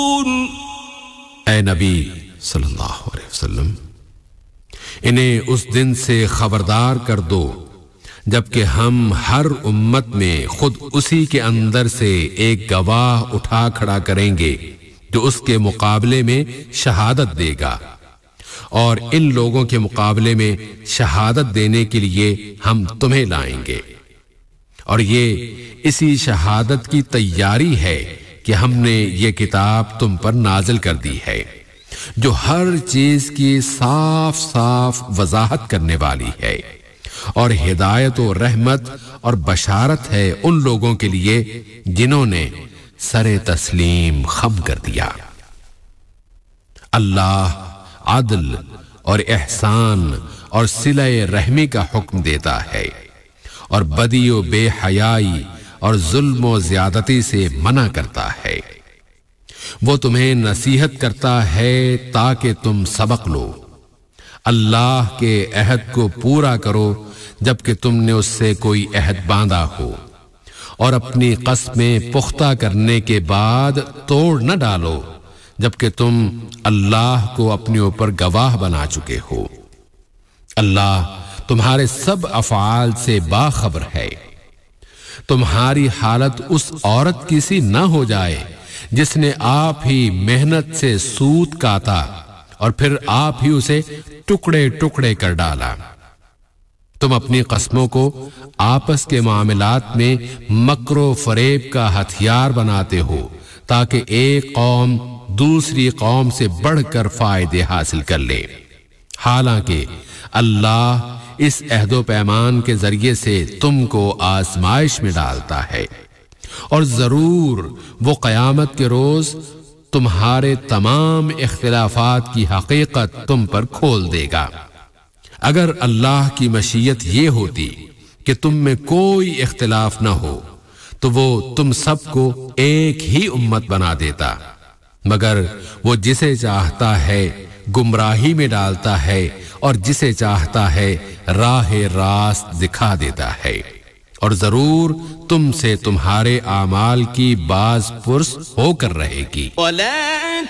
اے نبی صلی اللہ علیہ وسلم، انہیں اس دن سے خبردار کر دو جبکہ ہم ہر امت میں خود اسی کے اندر سے ایک گواہ اٹھا کھڑا کریں گے جو اس کے مقابلے میں شہادت دے گا، اور ان لوگوں کے مقابلے میں شہادت دینے کے لیے ہم تمہیں لائیں گے، اور یہ اسی شہادت کی تیاری ہے کہ ہم نے یہ کتاب تم پر نازل کر دی ہے جو ہر چیز کی صاف صاف وضاحت کرنے والی ہے، اور ہدایت و رحمت اور بشارت ہے ان لوگوں کے لیے جنہوں نے سر تسلیم خم کر دیا۔ اللہ عدل اور احسان اور صلہ رحمی کا حکم دیتا ہے، اور بدی و بے حیائی اور ظلم و زیادتی سے منع کرتا ہے۔ وہ تمہیں نصیحت کرتا ہے تاکہ تم سبق لو۔ اللہ کے عہد کو پورا کرو جبکہ تم نے اس سے کوئی عہد باندھا ہو، اور اپنی قسمیں پختہ کرنے کے بعد توڑ نہ ڈالو جبکہ تم اللہ کو اپنے اوپر گواہ بنا چکے ہو۔ اللہ تمہارے سب افعال سے باخبر ہے۔ تمہاری حالت اس عورت کی سی نہ ہو جائے جس نے آپ ہی محنت سے سوت کاتا اور پھر آپ ہی اسے ٹکڑے ٹکڑے کر ڈالا۔ تم اپنی قسموں کو آپس کے معاملات میں مکر و فریب کا ہتھیار بناتے ہو تاکہ ایک قوم دوسری قوم سے بڑھ کر فائدے حاصل کر لے، حالانکہ اللہ اس عہد و پیمان کے ذریعے سے تم کو آزمائش میں ڈالتا ہے، اور ضرور وہ قیامت کے روز تمہارے تمام اختلافات کی حقیقت تم پر کھول دے گا۔ اگر اللہ کی مشیت یہ ہوتی کہ تم میں کوئی اختلاف نہ ہو تو وہ تم سب کو ایک ہی امت بنا دیتا، مگر وہ جسے چاہتا ہے گمراہی میں ڈالتا ہے اور جسے چاہتا ہے راہ راست دکھا دیتا ہے، اور ضرور تم سے تمہارے اعمال کی باز پرس ہو کر رہے گی۔